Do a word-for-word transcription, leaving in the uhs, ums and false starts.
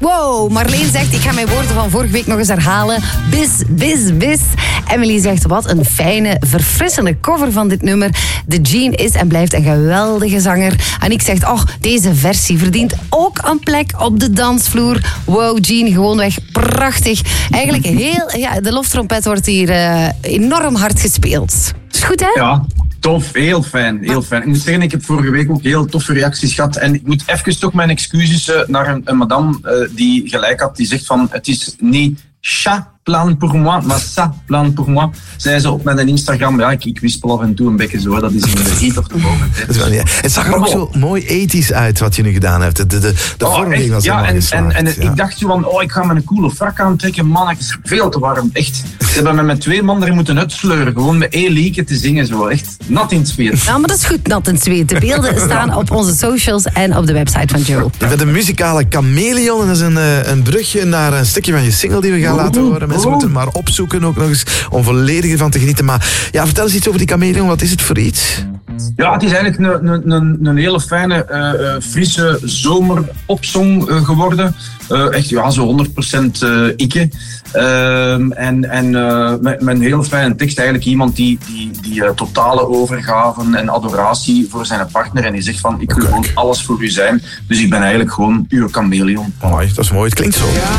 Wow, Marleen zegt, ik ga mijn woorden van vorige week nog eens herhalen. Bis, bis, bis. Emily zegt, wat een fijne, verfrissende cover van dit nummer. De Jean is en blijft een geweldige zanger. Aniek zegt, oh, deze versie verdient ook een plek op de dansvloer. Wow, Jean, gewoonweg prachtig. Eigenlijk heel, ja, de loftrompet wordt hier uh, enorm hard gespeeld. Is goed, hè? Ja. Tof, heel fijn, heel fijn. Ik moet zeggen, ik heb vorige week ook heel toffe reacties gehad. En ik moet even toch mijn excuses uh, naar een, een madame uh, die gelijk had. Die zegt van, het is niet chat plan pour moi, maar ça plan pour moi. Zei ze op mijn Instagram, ja, ik, ik wispel af en toe een beetje zo. Dat is in de heat of the moment. Dat is wel, ja. Het zag er ook zo mooi ethisch uit wat je nu gedaan hebt. De, de, de, de oh, vorming was ja, en, en, en ja. ik dacht zo van, oh, ik ga me een coole frak aantrekken. Man, het is veel te warm, echt. Ze hebben me met twee man erin moeten uitsleuren. Gewoon met één liedje te zingen, zo. Echt nat in het zweet. Ja, maar dat is goed, nat in het zweet. De beelden staan op onze socials en op de website van Joe. Je bent een muzikale chameleon en dat is een, een brugje naar een stukje van je single die we gaan laten horen. Mensen moeten het maar opzoeken ook nog eens om volledig ervan te genieten. Maar ja, vertel eens iets over die chameleon. Wat is het voor iets? Ja, het is eigenlijk een, een, een, een hele fijne, uh, uh, frisse zomerpopsong uh, geworden. Uh, echt ja, zo honderd procent uh, ikke. Uh, en en uh, met, met een hele fijne tekst. Eigenlijk iemand die, die, die uh, totale overgave en adoratie voor zijn partner. En die zegt van, ik wil gewoon alles voor u zijn. Dus ik ben eigenlijk gewoon uw chameleon. Mooi, dat is mooi. Het klinkt zo.